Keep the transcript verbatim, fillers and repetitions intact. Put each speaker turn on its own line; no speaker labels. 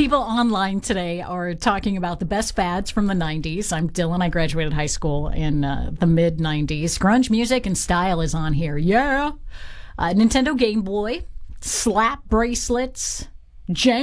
People online today are talking about the best fads from the nineties. I'm Dylan. I graduated high school in uh, the mid nineties. Grunge music and style is on here. Yeah. Uh, Nintendo Game Boy, slap bracelets, Jenga.